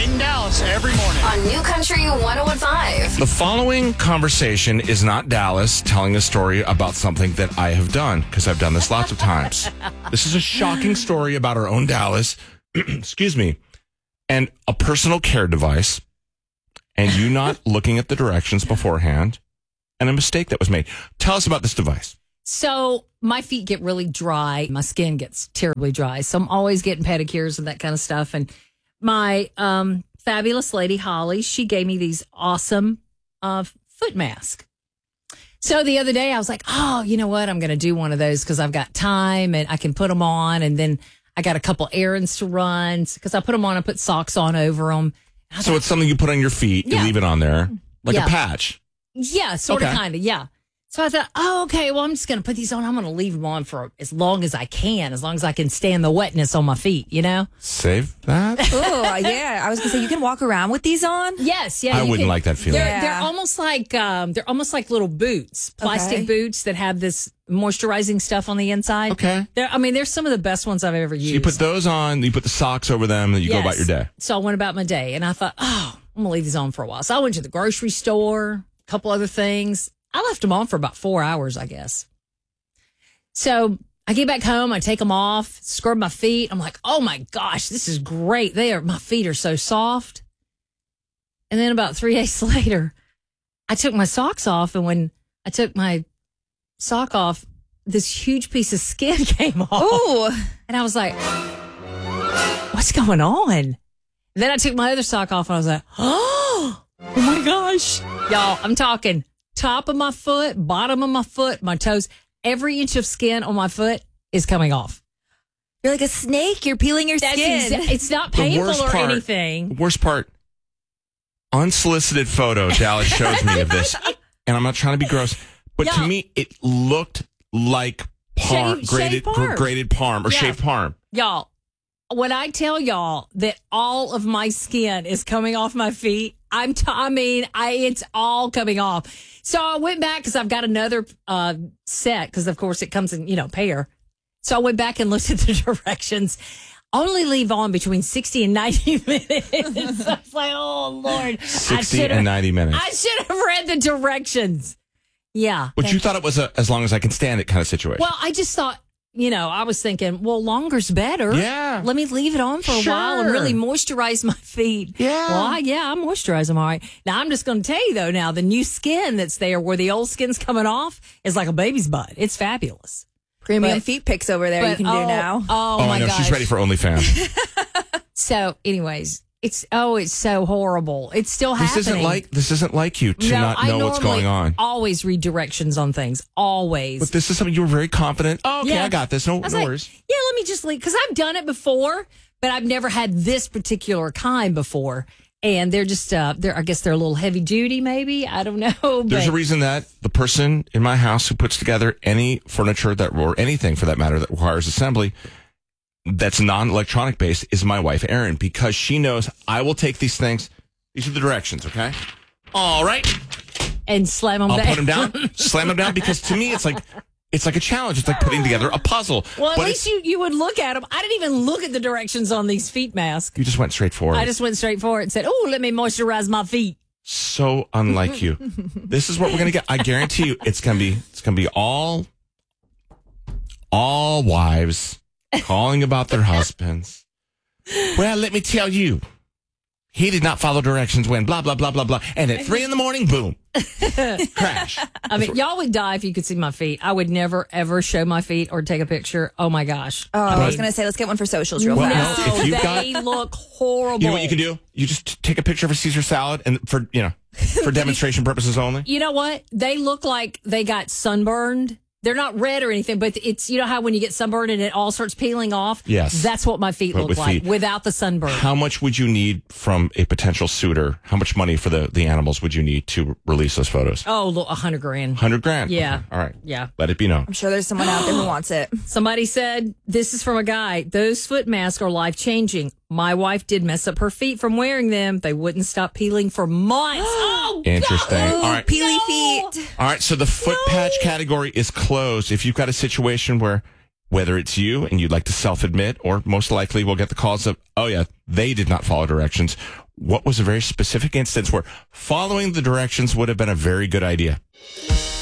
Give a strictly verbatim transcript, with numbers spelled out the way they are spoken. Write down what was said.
in Dallas every morning. On New Country one oh one five. The following conversation is not Dallas telling a story about something that I have done, because I've done this lots of times. This is a shocking story about our own Dallas, excuse me, and a personal care device, and you not looking at the directions beforehand, and a mistake that was made. Tell us about this device. So my feet get really dry. My skin gets terribly dry. So I'm always getting pedicures and that kind of stuff. And my um, fabulous lady, Holly, she gave me these awesome uh, foot masks. So the other day I was like, oh, you know what? I'm going to do one of those because I've got time and I can put them on. And then I got a couple errands to run because I put them on. I put socks on over them. So it's something you put on your feet. You Yeah. leave it on there like Yeah. a patch. Yeah, sort of, Okay. kind of, yeah. So I thought, oh, okay, well, I'm just going to put these on. I'm going to leave them on for as long as I can, as long as I can stand the wetness on my feet, you know? Save that. Oh, yeah. I was going to say, you can walk around with these on? Yes, yeah. I you wouldn't can- like that feeling. They're, Yeah. they're almost like um, they're almost like little boots, plastic Okay. boots that have this moisturizing stuff on the inside. Okay. They're, I mean, they're some of the best ones I've ever used. So you put those on, you put the socks over them, and you go Yes. about your day. So I went about my day, and I thought, oh, I'm going to leave these on for a while. So I went to the grocery store, a couple other things. I left them on for about four hours, I guess. So I get back home, I take them off, scrub my feet. I'm like, oh my gosh, this is great. They are, my feet are so soft. And then about three days later, I took my socks off. And when I took my sock off, this huge piece of skin came off. Ooh. And I was like, what's going on? And then I took my other sock off and I was like, oh, oh my gosh. Y'all, I'm talking top of my foot, bottom of my foot, my toes. Every inch of skin on my foot is coming off. You're like a snake. You're peeling your That's skin. exa- it's not The painful worst or part- anything. The worst part, unsolicited photo Dallas shows me of this, and I'm not trying to be gross, but to Yeah. me, it looked like parm, Shaved- grated, shaved parm. grated parm or Yeah. shaved parm. Y'all, when I tell y'all that all of my skin is coming off my feet, I'm t- I mean, I it's all coming off. So I went back because I've got another uh, set because, of course, it comes in, you know, pair. So I went back and looked at the directions. Only leave on between sixty and ninety minutes. I was like, oh, Lord. I sixty should've- and ninety minutes. I should have read the directions. Yeah. But you thought it was a as long as I can stand it kind of situation. Well, I just thought, you know, I was thinking, well, longer's better. Yeah. Let me leave it on for a while and Sure. really moisturize my feet. Yeah. Well, I, yeah, I moisturize them all right. Now, I'm just going to tell you, though, now, the new skin that's there where the old skin's coming off is like a baby's butt. It's fabulous. Premium But- feet pics over there you But, can oh, do now. Oh, oh, my I know. gosh. She's ready for OnlyFans. So, anyways, it's, oh, it's so horrible. It's still This happening. isn't like this isn't like you to no, not I know what's normally going on. always read directions on things. Always. But this is something you were very confident. Oh, okay, Yeah. I got this. No, I was no like, worries. yeah, let me just leave because I've done it before, but I've never had this particular kind before. And they're just, uh, they're I guess they're a little heavy duty, maybe. I don't know. But There's a reason that the person in my house who puts together any furniture that, or anything for that matter, that requires assembly that's non-electronic based is my wife, Erin, because she knows I will take these things. These are the directions, okay? All right. and slam them I'll down. put them down, slam them down, because to me, it's like, it's like a challenge. It's like putting together a puzzle. Well, at But least it's- you, you would look at them. I didn't even look at the directions on these feet masks. you just went straight for it. I just went straight for it and said, oh, let me moisturize my feet. So unlike you. This is what we're gonna get. I guarantee you, it's gonna be it's gonna be all all wives calling about their husbands. Well, let me tell you, he did not follow directions when blah blah blah blah blah, and at three in the morning, boom, crash. I mean, y'all would die if you could see my feet. I would never, ever show my feet or take a picture. Oh, my gosh. Oh, I But- was going to say, let's get one for socials real Well, fast. no, No, if you've they got- look horrible. You know what you can do? You just take a picture of a Caesar salad, and for you know, for demonstration purposes only. You know what? They look like they got sunburned. They're not red or anything, but it's, you know how when you get sunburned and it all starts peeling off? Yes. That's what my feet But look with like feet. without the sunburn. How much would you need from a potential suitor? How much money for the, the animals would you need to release those photos? Oh, look, a hundred grand. Hundred grand. Yeah. Okay. All right. Yeah. Let it be known. I'm sure there's someone out there who wants it. Somebody said, this is from a guy, those foot masks are life changing. My wife did mess up her feet from wearing them. They wouldn't stop peeling for months. Oh, Interesting. God. All right. Peely No. feet. All right. So the foot patch category is closed. If you've got a situation where whether it's you and you'd like to self-admit, or most likely we'll get the calls of, oh yeah, they did not follow directions. What was a very specific instance where following the directions would have been a very good idea?